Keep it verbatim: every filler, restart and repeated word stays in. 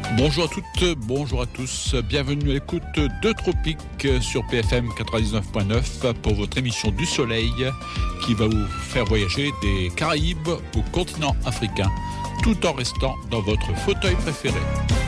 Bonjour à toutes, bonjour à tous, bienvenue à l'écoute de Tropique sur P F M quatre-vingt-dix-neuf point neuf pour votre émission du Soleil qui va vous faire voyager des Caraïbes au continent africain tout en restant dans votre fauteuil préféré.